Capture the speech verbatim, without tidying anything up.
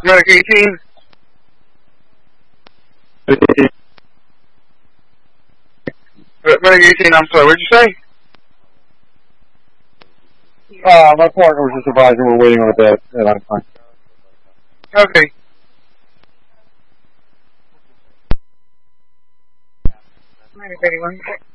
Medic eighteen. Medic eighteen, I'm sorry, what did you say? Uh, my partner was just advising we're waiting on a bed, and I'm fine. Okay. Medic eighty-one.